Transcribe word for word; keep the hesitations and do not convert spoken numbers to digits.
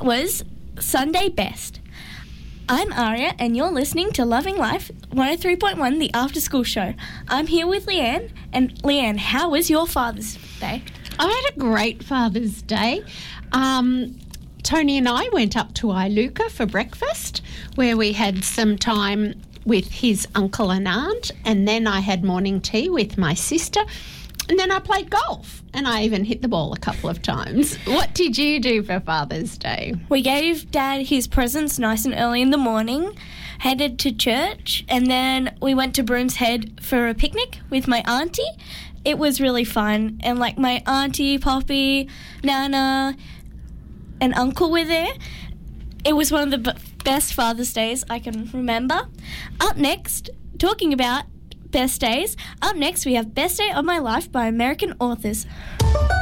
was Sunday Best. I'm Aria, and you're listening to Loving Life one oh three point one, the After School Show. I'm here with Leanne. And Leanne, how was your Father's Day? I had a great Father's Day. Um, Tony and I went up to Iluka for breakfast, where we had some time with his uncle and aunt, and then I had morning tea with my sister, and then I played golf, and I even hit the ball a couple of times. What did you do for Father's Day? We gave Dad his presents nice and early in the morning, headed to church, and then we went to Broom's Head for a picnic with my auntie. It was really fun, and like my auntie, Poppy, Nana, and uncle were there. It was one of the b- best Father's Days I can remember. Up next, talking about best days, up next we have Best Day of My Life by American Authors.